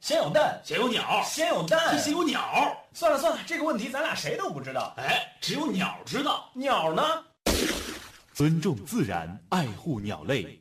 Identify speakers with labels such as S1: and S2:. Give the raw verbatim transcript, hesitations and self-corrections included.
S1: 先有蛋，
S2: 先有鸟，
S1: 先有蛋，
S2: 先有鸟。
S1: 算了算了，这个问题咱俩谁都不知道。
S2: 哎，只有鸟知道。
S1: 鸟呢？
S3: 尊重自然，爱护鸟类。